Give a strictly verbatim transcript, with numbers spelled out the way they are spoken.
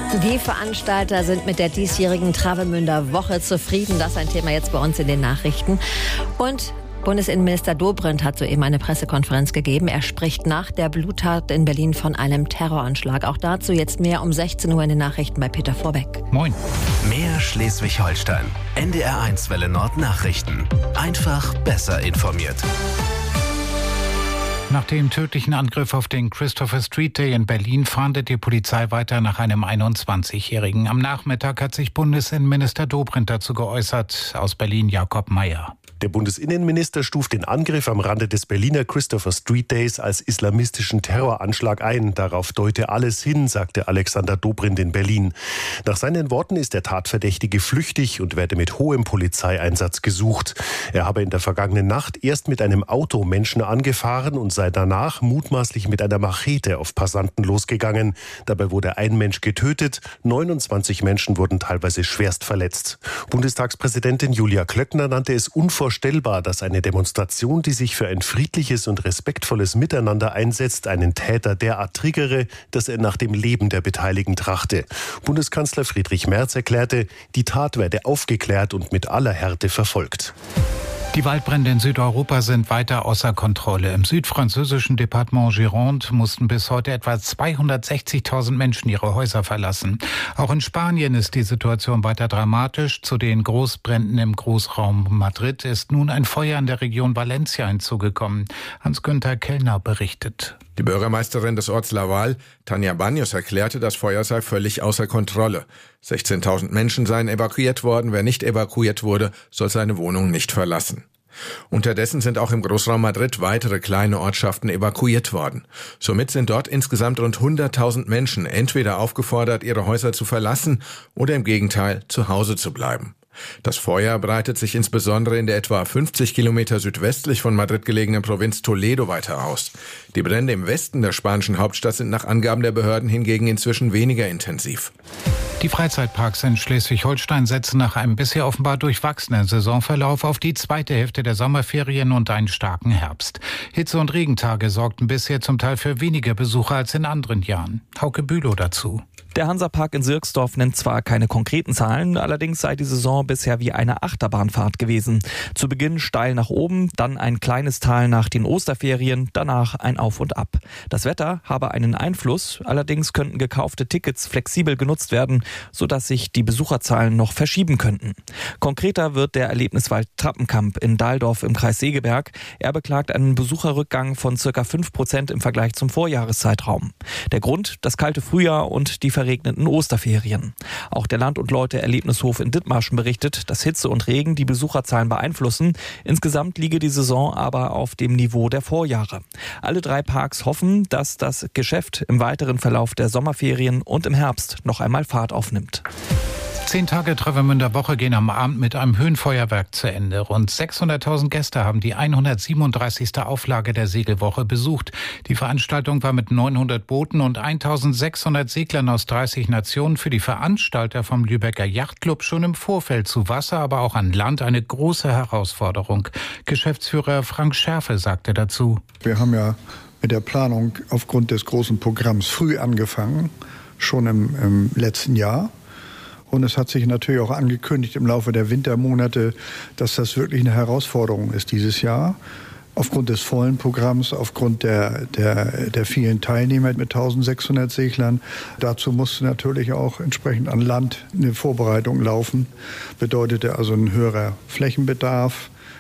Die Veranstalter sind mit der diesjährigen Travemünder Woche zufrieden. Das ist ein Thema jetzt bei uns in den Nachrichten. Und Bundesinnenminister Dobrindt hat soeben eine Pressekonferenz gegeben. Er spricht nach der Bluttat in Berlin von einem Terroranschlag. Auch dazu jetzt mehr um sechzehn Uhr in den Nachrichten bei Peter Vorbeck. Moin. Mehr Schleswig-Holstein. N D R eins Welle Nord Nachrichten. Einfach besser informiert. Nach dem tödlichen Angriff auf den Christopher Street Day in Berlin fahndet die Polizei weiter nach einem einundzwanzigjährigen. Am Nachmittag hat sich Bundesinnenminister Dobrindt dazu geäußert. Aus Berlin Jakob Mayer. Der Bundesinnenminister stuft den Angriff am Rande des Berliner Christopher Street Days als islamistischen Terroranschlag ein. Darauf deute alles hin, sagte Alexander Dobrindt in Berlin. Nach seinen Worten ist der Tatverdächtige flüchtig und werde mit hohem Polizeieinsatz gesucht. Er habe in der vergangenen Nacht erst mit einem Auto Menschen angefahren und sei danach mutmaßlich mit einer Machete auf Passanten losgegangen. Dabei wurde ein Mensch getötet, neunundzwanzig Menschen wurden teilweise schwerst verletzt. Bundestagspräsidentin Julia Klöckner nannte es unvorstellbar, Vorstellbar, dass eine Demonstration, die sich für ein friedliches und respektvolles Miteinander einsetzt, einen Täter derart triggere, dass er nach dem Leben der Beteiligten trachte. Bundeskanzler Friedrich Merz erklärte, die Tat werde aufgeklärt und mit aller Härte verfolgt. Die Waldbrände in Südeuropa sind weiter außer Kontrolle. Im südfranzösischen Departement Gironde mussten bis heute etwa zweihundertsechzigtausend Menschen ihre Häuser verlassen. Auch in Spanien ist die Situation weiter dramatisch. Zu den Großbränden im Großraum Madrid ist nun ein Feuer in der Region Valencia hinzugekommen. Hans-Günther Kellner berichtet. Die Bürgermeisterin des Orts Laval, Tania Baños, erklärte, das Feuer sei völlig außer Kontrolle. sechzehntausend Menschen seien evakuiert worden. Wer nicht evakuiert wurde, soll seine Wohnung nicht verlassen. Unterdessen sind auch im Großraum Madrid weitere kleine Ortschaften evakuiert worden. Somit sind dort insgesamt rund hunderttausend Menschen entweder aufgefordert, ihre Häuser zu verlassen oder im Gegenteil zu Hause zu bleiben. Das Feuer breitet sich insbesondere in der etwa fünfzig Kilometer südwestlich von Madrid gelegenen Provinz Toledo weiter aus. Die Brände im Westen der spanischen Hauptstadt sind nach Angaben der Behörden hingegen inzwischen weniger intensiv. Die Freizeitparks in Schleswig-Holstein setzen nach einem bisher offenbar durchwachsenen Saisonverlauf auf die zweite Hälfte der Sommerferien und einen starken Herbst. Hitze- und Regentage sorgten bisher zum Teil für weniger Besucher als in anderen Jahren. Hauke Bülow dazu. Der Hansapark in Sirksdorf nennt zwar keine konkreten Zahlen, allerdings sei die Saison bisher wie eine Achterbahnfahrt gewesen. Zu Beginn steil nach oben, dann ein kleines Tal nach den Osterferien, danach ein Auf und Ab. Das Wetter habe einen Einfluss, allerdings könnten gekaufte Tickets flexibel genutzt werden, sodass sich die Besucherzahlen noch verschieben könnten. Konkreter wird der Erlebniswald Trappenkamp in Dahldorf im Kreis Segeberg. Er beklagt einen Besucherrückgang von circa fünf Prozent im Vergleich zum Vorjahreszeitraum. Der Grund, das kalte Frühjahr und die verregneten Osterferien. Auch der Land- und Leute-Erlebnishof in Dithmarschen berichtet, dass Hitze und Regen die Besucherzahlen beeinflussen. Insgesamt liege die Saison aber auf dem Niveau der Vorjahre. Alle drei Parks hoffen, dass das Geschäft im weiteren Verlauf der Sommerferien und im Herbst noch einmal Fahrt aufnimmt. Zehn Tage Travemünder Woche gehen am Abend mit einem Höhenfeuerwerk zu Ende. Rund sechshunderttausend Gäste haben die hundertsiebenunddreißigste Auflage der Segelwoche besucht. Die Veranstaltung war mit neunhundert Booten und eintausendsechshundert Seglern aus dreißig Nationen für die Veranstalter vom Lübecker Yachtclub schon im Vorfeld zu Wasser, aber auch an Land eine große Herausforderung. Geschäftsführer Frank Schärfe sagte dazu: Wir haben ja mit der Planung aufgrund des großen Programms früh angefangen, schon im, im letzten Jahr. Und es hat sich natürlich auch angekündigt im Laufe der Wintermonate, dass das wirklich eine Herausforderung ist dieses Jahr. Aufgrund des vollen Programms, aufgrund der, der, der vielen Teilnehmer mit eintausendsechshundert Seglern. Dazu musste natürlich auch entsprechend an Land eine Vorbereitung laufen. Bedeutete also ein höherer Flächenbedarf,